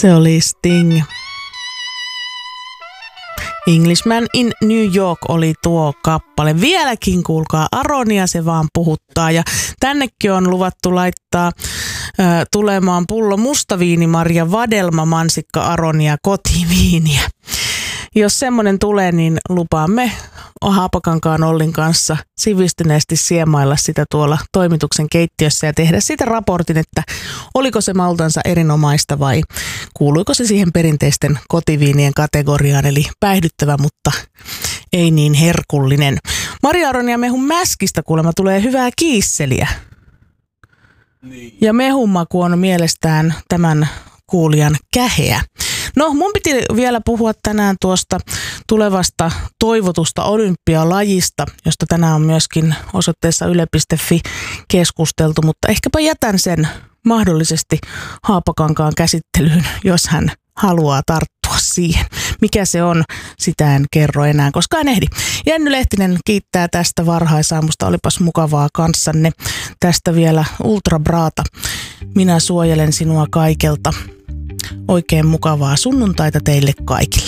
Se oli Sting. Englishman in New York oli tuo kappale. Vieläkin kuulkaa Aronia, se vaan puhuttaa. Ja tännekin on luvattu laittaa tulemaan pullo mustaviinimarja, vadelma, mansikka, Aronia, kotiviiniä. Jos semmoinen tulee, niin lupaamme Haapakankaan Ollin kanssa sivistyneesti siemailla sitä tuolla toimituksen keittiössä ja tehdä siitä raportin, että oliko se maltansa erinomaista vai kuuluiko se siihen perinteisten kotiviinien kategoriaan, eli päihdyttävä, mutta ei niin herkullinen. Maria Aronia mehun mäskistä kuulemma tulee hyvää kiisseliä. Niin. Ja mehun maku on mielestään tämän kuulijan käheä. No, mun piti vielä puhua tänään tuosta tulevasta toivotusta olympialajista, josta tänään on myöskin osoitteessa yle.fi keskusteltu, mutta ehkäpä jätän sen mahdollisesti Haapakankaan käsittelyyn, jos hän haluaa tarttua siihen. Mikä se on, sitä en kerro enää, koska en ehdi. Jenny Lehtinen kiittää tästä varhaisaamusta. Olipas mukavaa kanssanne. Tästä vielä Ultra Braata. Minä suojelen sinua kaikelta. Oikein mukavaa sunnuntaita teille kaikille.